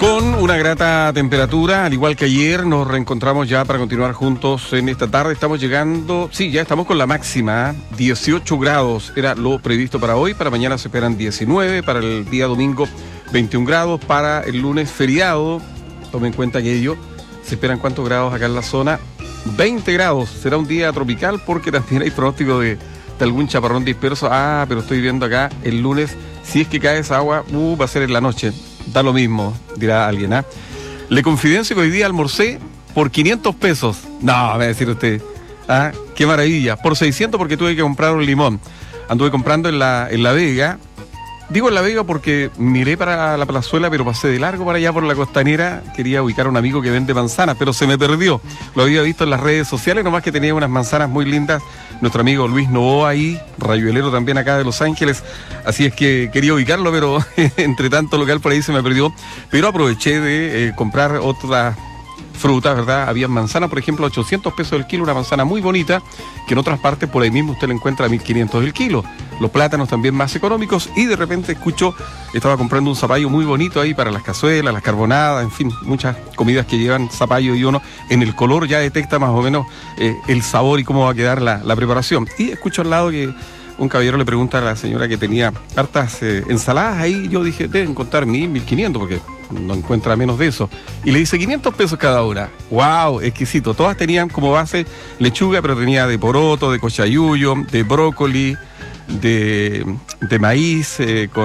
Con una grata temperatura, al igual que ayer, nos reencontramos ya para continuar juntos en esta tarde. Estamos llegando, ya estamos con la máxima, 18 grados era lo previsto para hoy. Para mañana se esperan 19, para el día domingo 21 grados, para el lunes feriado, tomen en cuenta que ello, se esperan ¿cuántos grados acá en la zona? 20 grados, será un día tropical porque también hay pronóstico de algún chaparrón disperso. Pero estoy viendo acá el lunes, si es que cae esa agua, va a ser en la noche. Da lo mismo, dirá alguien, Le confidencio que hoy día almorcé por 500 pesos. No, va a decir usted. Qué maravilla. Por 600 porque tuve que comprar un limón. Anduve comprando en la Vega. Digo en la Vega porque miré para la plazuela, pero pasé de largo para allá por la costanera. Quería ubicar a un amigo que vende manzanas, pero se me perdió. Lo había visto en las redes sociales, nomás que tenía unas manzanas muy lindas. Nuestro amigo Luis Novoa ahí, rayuelero también acá de Los Ángeles. Así es que quería ubicarlo, pero entre tanto local por ahí se me perdió. Pero aproveché de comprar otras frutas, ¿verdad? Había manzana, por ejemplo, a 800 pesos el kilo, una manzana muy bonita, que en otras partes por ahí mismo usted la encuentra a 1.500 el kilo. Los plátanos también más económicos, y de repente escucho, estaba comprando un zapallo muy bonito ahí para las cazuelas, las carbonadas, en fin, muchas comidas que llevan zapallo, y uno en el color ya detecta más o menos el sabor y cómo va a quedar la preparación. Y escucho al lado que un caballero le pregunta a la señora que tenía hartas ensaladas ahí. Yo dije, deben contar 1.500 porque no encuentra menos de eso. Y le dice 500 pesos cada una. ¡Wow! Exquisito. Todas tenían como base lechuga, pero tenía de poroto, de cochayuyo, de brócoli, de maíz,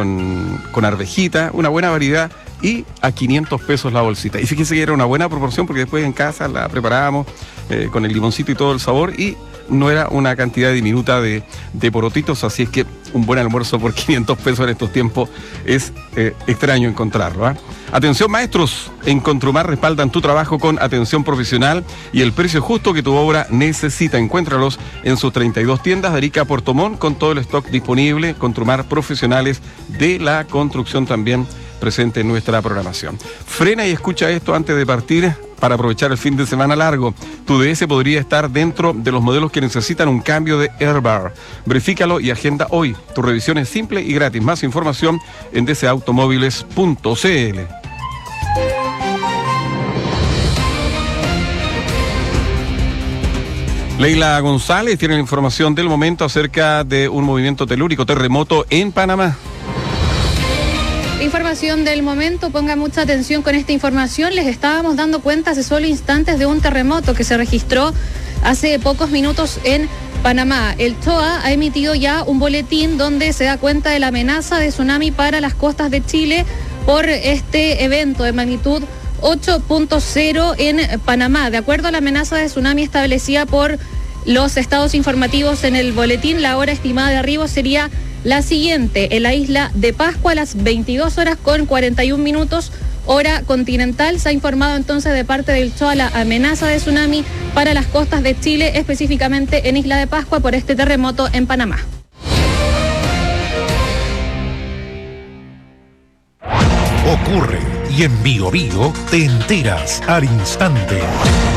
con arvejita, una buena variedad, y a 500 pesos la bolsita. Y fíjese que era una buena proporción porque después en casa la preparábamos con el limoncito y todo el sabor, y no era una cantidad diminuta de porotitos, así es que un buen almuerzo por 500 pesos en estos tiempos es extraño encontrarlo. Atención maestros, en Contrumar respaldan tu trabajo con atención profesional y el precio justo que tu obra necesita. Encuéntralos en sus 32 tiendas de Arica a Puerto Montt con todo el stock disponible. Contrumar, profesionales de la construcción también presente en nuestra programación. Frena y escucha esto antes de partir para aprovechar el fin de semana largo. Tu DS podría estar dentro de los modelos que necesitan un cambio de Airbar. Verifícalo y agenda hoy. Tu revisión es simple y gratis. Más información en dsautomóviles.cl. Leila González tiene la información del momento acerca de un movimiento telúrico, terremoto en Panamá. Información del momento, ponga mucha atención con esta información. Les estábamos dando cuenta hace solo instantes de un terremoto que se registró hace pocos minutos en Panamá. El TOA ha emitido ya un boletín donde se da cuenta de la amenaza de tsunami para las costas de Chile por este evento de magnitud 8.0 en Panamá. De acuerdo a la amenaza de tsunami establecida por los estados informativos en el boletín, la hora estimada de arribo sería la siguiente: en la isla de Pascua a las 22 horas con 41 minutos, hora continental. Se ha informado entonces de parte del TOA la amenaza de tsunami para las costas de Chile, específicamente en Isla de Pascua por este terremoto en Panamá. Ocurre y en Bío Bío te enteras al instante.